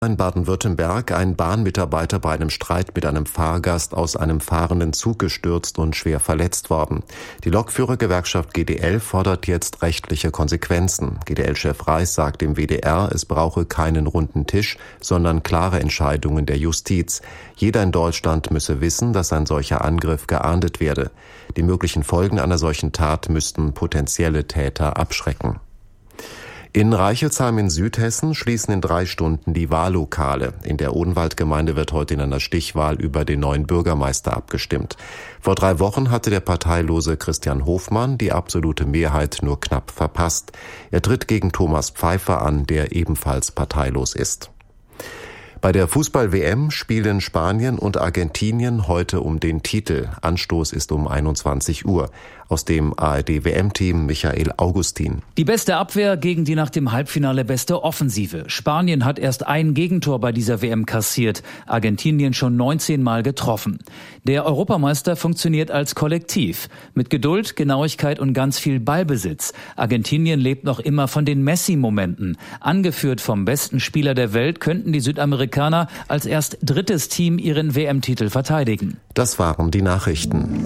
In Baden-Württemberg ein Bahnmitarbeiter bei einem Streit mit einem Fahrgast aus einem fahrenden Zug gestürzt und schwer verletzt worden. Die Lokführergewerkschaft GDL fordert jetzt rechtliche Konsequenzen. GDL-Chef Reis sagt im WDR, es brauche keinen runden Tisch, sondern klare Entscheidungen der Justiz. Jeder in Deutschland müsse wissen, dass ein solcher Angriff geahndet werde. Die möglichen Folgen einer solchen Tat müssten potenzielle Täter abschrecken. In Reichelsheim in Südhessen schließen in 3 Stunden die Wahllokale. In der Odenwaldgemeinde wird heute in einer Stichwahl über den neuen Bürgermeister abgestimmt. Vor 3 Wochen hatte der parteilose Christian Hofmann die absolute Mehrheit nur knapp verpasst. Er tritt gegen Thomas Pfeiffer an, der ebenfalls parteilos ist. Bei der Fußball-WM spielen Spanien und Argentinien heute um den Titel. Anstoß ist um 21 Uhr. Aus dem ARD-WM-Team Michael Augustin. Die beste Abwehr gegen die nach dem Halbfinale beste Offensive. Spanien hat erst ein Gegentor bei dieser WM kassiert, Argentinien schon 19 Mal getroffen. Der Europameister funktioniert als Kollektiv. Mit Geduld, Genauigkeit und ganz viel Ballbesitz. Argentinien lebt noch immer von den Messi-Momenten. Angeführt vom besten Spieler der Welt könnten die Südamerikaner als erst 3. Team ihren WM-Titel verteidigen. Das waren die Nachrichten.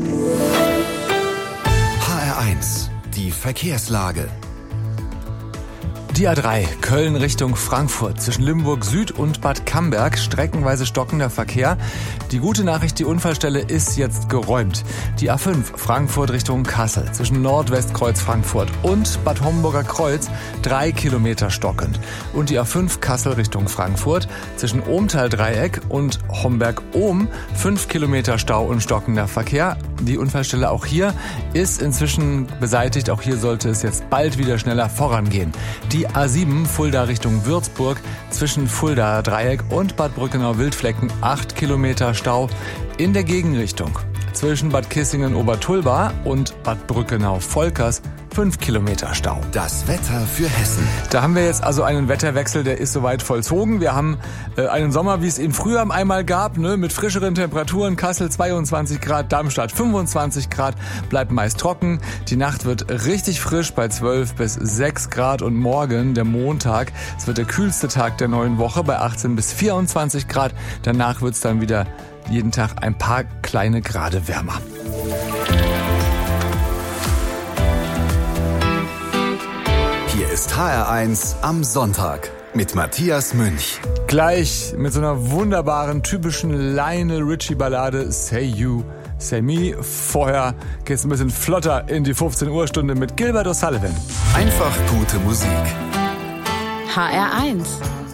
HR1, die Verkehrslage. Die A3 Köln Richtung Frankfurt zwischen Limburg Süd und Bad Camberg, streckenweise stockender Verkehr. Die gute Nachricht, die Unfallstelle ist jetzt geräumt. Die A5 Frankfurt Richtung Kassel zwischen Nordwestkreuz Frankfurt und Bad Homburger Kreuz 3 Kilometer stockend. Und die A5 Kassel Richtung Frankfurt zwischen Ohmtal-Dreieck und Homberg-Ohm 5 Kilometer Stau und stockender Verkehr. Die Unfallstelle auch hier ist inzwischen beseitigt. Auch hier sollte es jetzt bald wieder schneller vorangehen. Die A7 Fulda Richtung Würzburg zwischen Fulda Dreieck und Bad Brückenau-Wildflecken 8 Kilometer Stau in der Gegenrichtung. Zwischen Bad Kissingen-Obertulba und Bad Brückenau-Volkers 5 Kilometer Stau. Das Wetter für Hessen. Da haben wir jetzt also einen Wetterwechsel, der ist soweit vollzogen. Wir haben einen Sommer, wie es ihn früher einmal gab, mit frischeren Temperaturen. Kassel 22 Grad, Darmstadt 25 Grad, bleibt meist trocken. Die Nacht wird richtig frisch bei 12 bis 6 Grad und morgen, der Montag, es wird der kühlste Tag der neuen Woche bei 18 bis 24 Grad. Danach wird es dann wieder jeden Tag ein paar kleine Grade wärmer. Hier ist HR1 am Sonntag mit Matthias Münch. Gleich mit so einer wunderbaren, typischen Lionel-Richie-Ballade Say You, Say Me. Vorher geht's ein bisschen flotter in die 15 Uhr Stunde mit Gilbert O'Sullivan. Einfach gute Musik. HR1